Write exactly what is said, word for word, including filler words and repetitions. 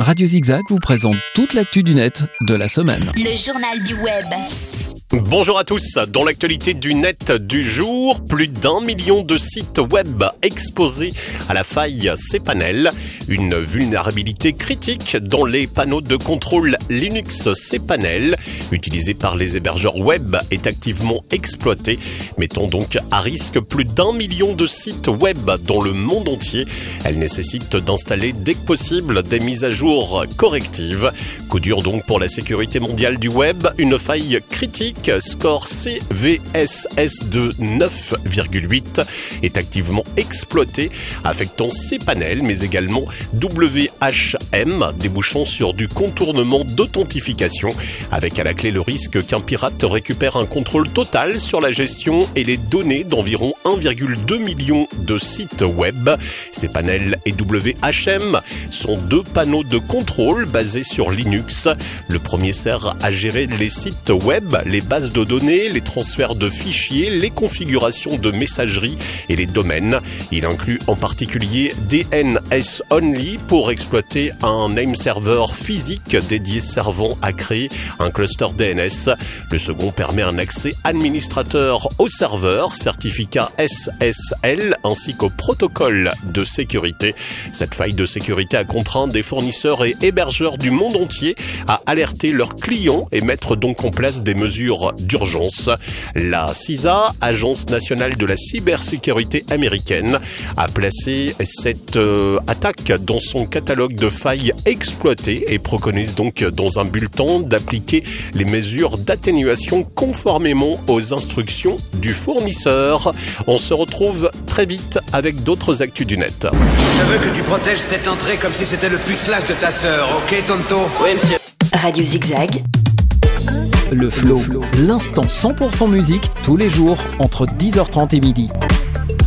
Radio Zigzag vous présente toute l'actu du net de la semaine. Le journal du web. Bonjour à tous. Dans l'actualité du net du jour, plus d'un million de sites web exposés à la faille cPanel. Une vulnérabilité critique dans les panneaux de contrôle Linux cPanel, utilisés par les hébergeurs web, est activement exploitée, mettant donc à risque plus d'un million de sites web dans le monde entier. Elle nécessite d'installer dès que possible des mises à jour correctives. Coup dur donc pour la sécurité mondiale du web, une faille critique score C V S S de neuf virgule huit est activement exploité, affectant cPanel mais également W H M, débouchant sur du contournement d'authentification, avec à la clé le risque qu'un pirate récupère un contrôle total sur la gestion et les données d'environ un virgule deux million de sites web. cPanel et W H M sont deux panneaux de contrôle basés sur Linux. Le premier sert à gérer les sites web, les bases de données, les transferts de fichiers, les configurations de messagerie et les domaines. Il inclut en particulier D N S Only pour exploiter un name server physique dédié servant à créer un cluster D N S. Le second permet un accès administrateur au serveur, certificat S S L ainsi qu'au protocole de sécurité. Cette faille de sécurité a contraint des fournisseurs et hébergeurs du monde entier à alerter leurs clients et mettre donc en place des mesures d'urgence. La C I S A, Agence nationale de la cybersécurité américaine, a placé cette euh, attaque dans son catalogue de failles exploitées et préconise donc dans un bulletin d'appliquer les mesures d'atténuation conformément aux instructions du fournisseur. On se retrouve très vite avec d'autres actus du net. Je veux que tu protèges cette entrée comme si c'était le pucelage de ta sœur, ok tonto? Oui, monsieur. Radio Zigzag. Le Flow, l'instant cent pour cent musique tous les jours entre dix heures trente et midi.